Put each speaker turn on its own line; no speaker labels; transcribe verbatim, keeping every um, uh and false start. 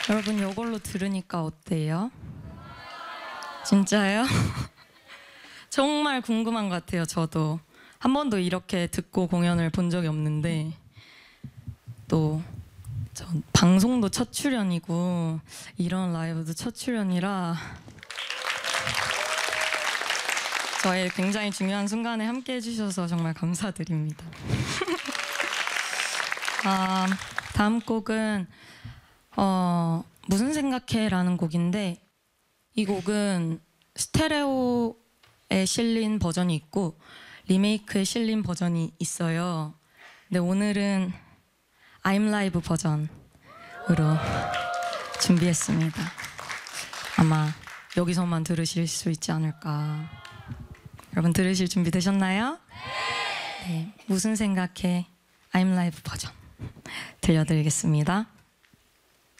여러분 이걸로 들으니까 어때요? 진짜요? 정말 궁금한 것 같아요. 저도 한 번도 이렇게 듣고 공연을 본 적이 없는데 또 전 방송도 첫 출연이고 이런 라이브도 첫 출연이라 저의 굉장히 중요한 순간에 함께 해주셔서 정말 감사드립니다. 아, 다음 곡은 어, 무슨 생각해? 라는 곡인데 이 곡은 스테레오에 실린 버전이 있고 리메이크에 실린 버전이 있어요. 근데 오늘은 I'm Live 버전으로 준비했습니다. 아마 여기서만 들으실 수 있지 않을까. 여러분 들으실 준비 되셨나요? 네. 무슨 생각해? I'm Live 버전 들려드리겠습니다.